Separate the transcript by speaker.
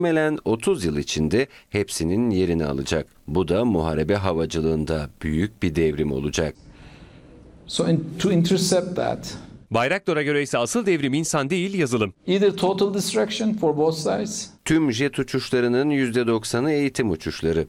Speaker 1: Muhtemelen 30 yıl içinde hepsinin yerini alacak. Bu da muharebe havacılığında büyük bir devrim olacak.
Speaker 2: To intercept that,
Speaker 3: Bayraktar'a göre ise asıl devrim insan değil yazılım.
Speaker 2: either total destruction for both sides,
Speaker 1: Tüm jet uçuşlarının %90'ı eğitim uçuşları.